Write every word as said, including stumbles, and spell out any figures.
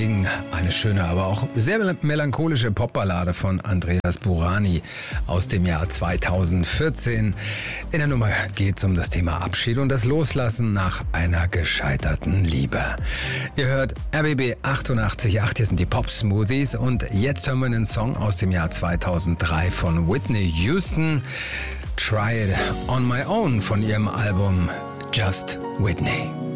Eine schöne, aber auch sehr melancholische Popballade von Andreas Burani aus dem Jahr zweitausendvierzehn. In der Nummer geht es um das Thema Abschied und das Loslassen nach einer gescheiterten Liebe. Ihr hört R B B achtundachtzig Komma acht, hier sind die Pop Smoothies und jetzt hören wir einen Song aus dem Jahr zweitausenddrei von Whitney Houston. Try It On My Own von ihrem Album Just Whitney.